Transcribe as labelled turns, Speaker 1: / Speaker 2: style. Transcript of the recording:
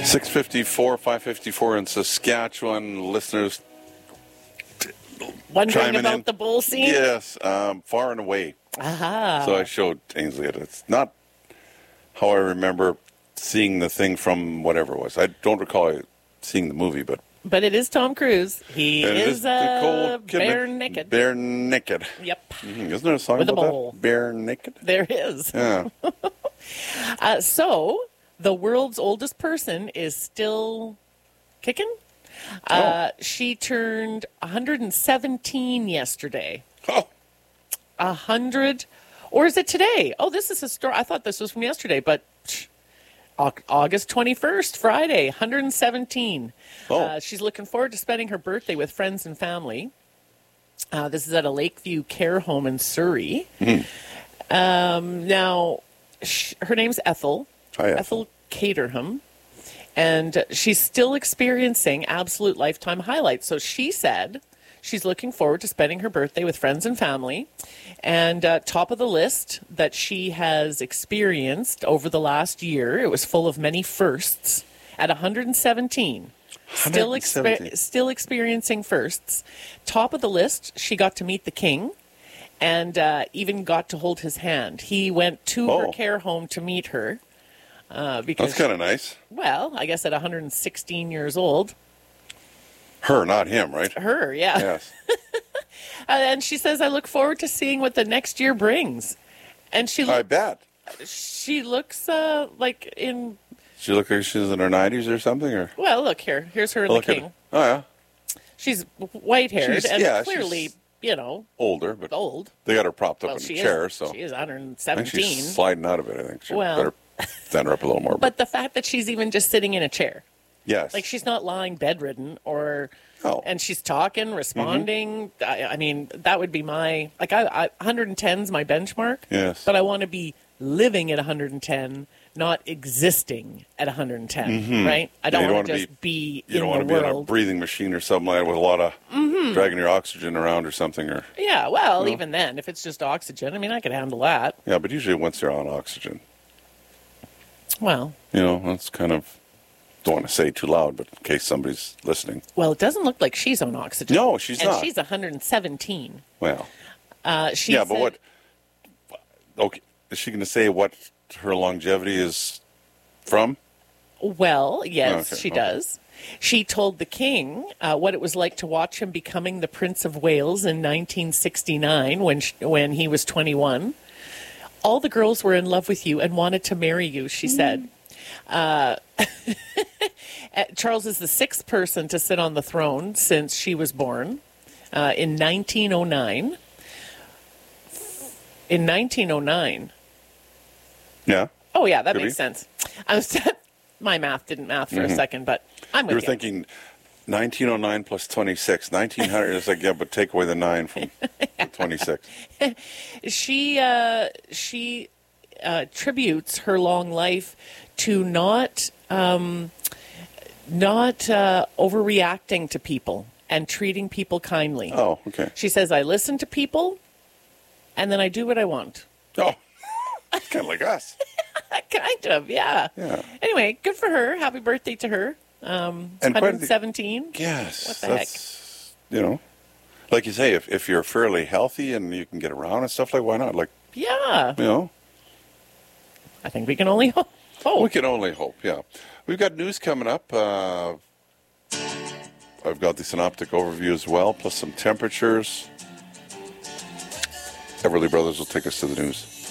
Speaker 1: 6:54, 5:54 in Saskatchewan. Listeners
Speaker 2: Wondering
Speaker 1: chiming
Speaker 2: about
Speaker 1: in.
Speaker 2: the bull scene?
Speaker 1: Yes, far and away.
Speaker 2: Aha.
Speaker 1: So I showed Ainsley it. It's not how I remember seeing the thing from whatever it was. I don't recall seeing the movie, but
Speaker 2: But it is Tom Cruise. He
Speaker 1: it
Speaker 2: is
Speaker 1: Nicole Kidman.
Speaker 2: bare naked.
Speaker 1: Bare naked.
Speaker 2: Yep.
Speaker 1: Isn't there a song
Speaker 2: With a
Speaker 1: about
Speaker 2: bowl.
Speaker 1: that? Bare naked?
Speaker 2: There is.
Speaker 1: Yeah.
Speaker 2: So, the world's oldest person is still kicking. She turned 117 yesterday.
Speaker 1: Oh,
Speaker 2: 100, or is it today? Oh, this is a story. I thought this was from yesterday, but August 21st, Friday, 117.
Speaker 1: Oh.
Speaker 2: She's looking forward to spending her birthday with friends and family. This is at a Lakeview care home in Surrey. Now, her name's Ethel.
Speaker 1: Hi,
Speaker 2: Ethel Caterham. And she's still experiencing absolute lifetime highlights. So she said she's looking forward to spending her birthday with friends and family. And top of the list that she has experienced over the last year, it was full of many firsts, at 117. Still,
Speaker 1: 117.
Speaker 2: still experiencing firsts. Top of the list, she got to meet the king and even got to hold his hand. He went to her care home to meet her. Because
Speaker 1: that's kind of nice.
Speaker 2: Well, I guess at 116 years old.
Speaker 1: Her, not him, right?
Speaker 2: Her, yeah.
Speaker 1: Yes.
Speaker 2: And she says, I look forward to seeing what the next year brings. And
Speaker 1: I bet.
Speaker 2: She looks like in...
Speaker 1: She look like she's in her 90s or something? Or
Speaker 2: Well, look here. Here's her and the king.
Speaker 1: Oh, yeah.
Speaker 2: She's white-haired and clearly,
Speaker 1: she's
Speaker 2: you know...
Speaker 1: older, but
Speaker 2: old.
Speaker 1: They got her propped up
Speaker 2: Well,
Speaker 1: in
Speaker 2: she
Speaker 1: a chair, so...
Speaker 2: She is
Speaker 1: I
Speaker 2: 117.
Speaker 1: think she's sliding out of it, I think. She
Speaker 2: Well...
Speaker 1: better stand her up a little more.
Speaker 2: But the fact that she's even just sitting in a chair.
Speaker 1: Yes.
Speaker 2: Like, she's not lying bedridden or...
Speaker 1: Oh.
Speaker 2: And she's talking, responding. I mean, that would be my... Like, 110's my benchmark.
Speaker 1: Yes.
Speaker 2: But I want to be living at 110, not existing at 110, right? I don't want to just be in the world.
Speaker 1: You don't want to be in a breathing machine or something like that with a lot of dragging your oxygen around or something. Or
Speaker 2: Yeah, well, even then, if it's just oxygen, I mean, I could handle that.
Speaker 1: Yeah, but usually once they're on oxygen,
Speaker 2: Well...
Speaker 1: you know, that's kind of... Don't want to say too loud, but in case somebody's listening.
Speaker 2: Well, it doesn't look like she's on oxygen.
Speaker 1: No, she's not.
Speaker 2: And she's 117.
Speaker 1: Well...
Speaker 2: She
Speaker 1: yeah,
Speaker 2: said,
Speaker 1: but what... Okay, is she going to say what her longevity is from?
Speaker 2: Well, yes,
Speaker 1: Okay,
Speaker 2: she does. She told the king what it was like to watch him becoming the Prince of Wales in 1969 when he was 21. All the girls were in love with you and wanted to marry you, she said. Charles is the sixth person to sit on the throne since she was born in 1909. In 1909.
Speaker 1: Yeah.
Speaker 2: Oh, yeah, that
Speaker 1: Could
Speaker 2: makes
Speaker 1: be.
Speaker 2: sense. My math didn't math for a second, but I'm with
Speaker 1: You're
Speaker 2: you.
Speaker 1: thinking 1909 plus 26. 1900 is like, yeah, but take away the 9 from the 26.
Speaker 2: She tributes her long life to not overreacting to people and treating people kindly.
Speaker 1: Oh, okay.
Speaker 2: She says, I listen to people, and then I do what I want.
Speaker 1: Oh, kind of like us.
Speaker 2: Kind of, yeah.
Speaker 1: Yeah.
Speaker 2: Anyway, good for her. Happy birthday to her.
Speaker 1: And quite the-
Speaker 2: 117.
Speaker 1: Yes.
Speaker 2: What the
Speaker 1: that's, you know, like you say, if you're fairly healthy and you can get around and stuff, like, why not? Like,
Speaker 2: Yeah.
Speaker 1: you know,
Speaker 2: I think we can only hope.
Speaker 1: we can only hope, yeah. We've got news coming up. I've got the synoptic overview as well, plus some temperatures. Everly Brothers will take us to the news.